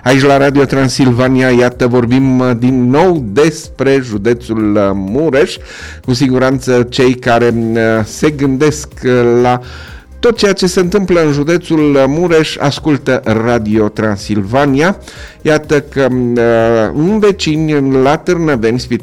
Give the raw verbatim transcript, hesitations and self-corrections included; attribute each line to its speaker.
Speaker 1: Aici la Radio Transilvania, iată, vorbim din nou despre județul Mureș. Cu siguranță cei care se gândesc la tot ceea ce se întâmplă în județul Mureș ascultă Radio Transilvania. Iată că uh, un vecin la Târnăveni,